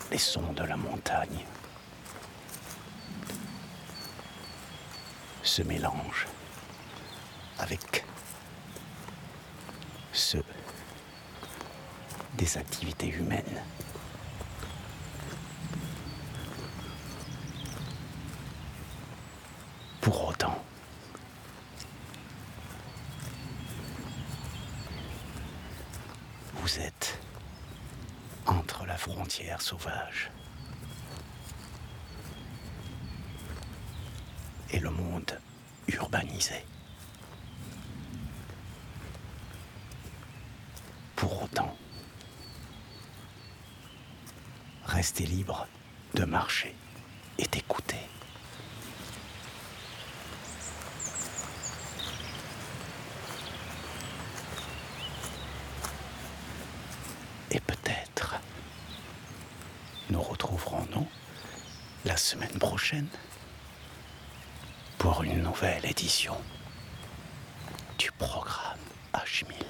les sons de la montagne se mélangent avec ceux des activités humaines. Pour autant, vous êtes entre la frontière sauvage et le monde urbanisé. Pour autant, restez libre de marcher et d'écouter. Et peut-être nous retrouverons-nous la semaine prochaine pour une nouvelle édition du programme H1000.